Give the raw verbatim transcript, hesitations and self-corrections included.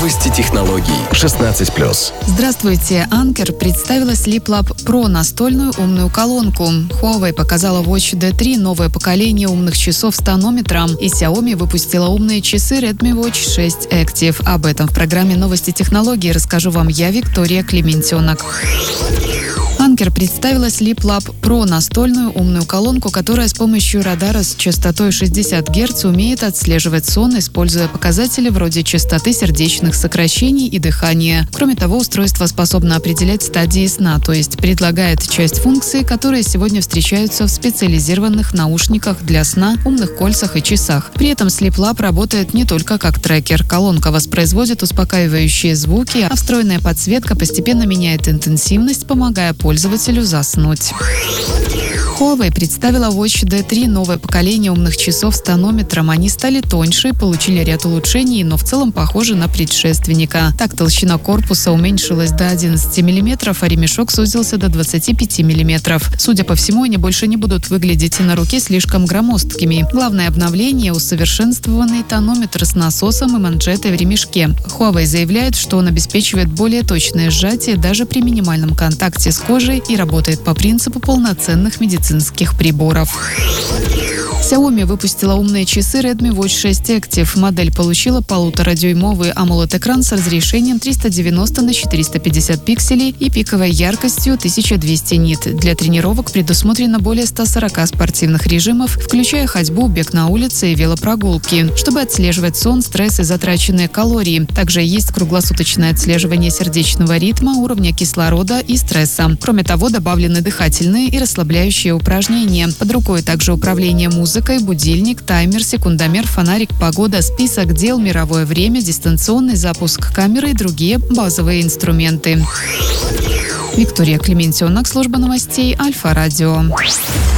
Новости технологий. шестнадцать плюс. Здравствуйте. Anker представила Sleep Lab Pro настольную умную колонку. Huawei показала Watch ди три, новое поколение умных часов с тонометром. И Xiaomi выпустила умные часы Redmi Watch шесть Active. Об этом в программе «Новости технологий» расскажу вам я, Виктория Клементенок. Anker представила Sleep Lab Pro настольную умную колонку, которая с помощью радара с частотой шестьдесят герц умеет отслеживать сон, используя показатели вроде частоты сердечных сокращений и дыхания. Кроме того, устройство способно определять стадии сна, то есть предлагает часть функций, которые сегодня встречаются в специализированных наушниках для сна, умных кольцах и часах. При этом Sleep Lab работает не только как трекер. Колонка воспроизводит успокаивающие звуки, а встроенная подсветка постепенно меняет интенсивность, помогая пользователю заснуть. Huawei представила Watch ди три, новое поколение умных часов с тонометром. Они стали тоньше, получили ряд улучшений, но в целом похожи на предшественника. Так, толщина корпуса уменьшилась до одиннадцати миллиметров, а ремешок сузился до двадцати пяти миллиметров. Судя по всему, они больше не будут выглядеть на руке слишком громоздкими. Главное обновление – усовершенствованный тонометр с насосом и манжетой в ремешке. Huawei заявляет, что он обеспечивает более точное сжатие даже при минимальном контакте с кожей и работает по принципу полноценных медицинских приборов. Xiaomi выпустила умные часы Redmi Watch шесть Active. Модель получила полуторадюймовый AMOLED-экран с разрешением триста девяносто на четыреста пятьдесят пикселей и пиковой яркостью тысяча двести нит. Для тренировок предусмотрено более ста сорока спортивных режимов, включая ходьбу, бег на улице и велопрогулки, чтобы отслеживать сон, стресс и затраченные калории. Также есть круглосуточное отслеживание сердечного ритма, уровня кислорода и стресса. Кроме того, добавлены дыхательные и расслабляющие упражнения. Под рукой также управление музыкой, будильник, таймер, секундомер, фонарик, погода, список дел, мировое время, дистанционный запуск камеры и другие базовые инструменты. Виктория Клементенок, служба новостей Альфа Радио.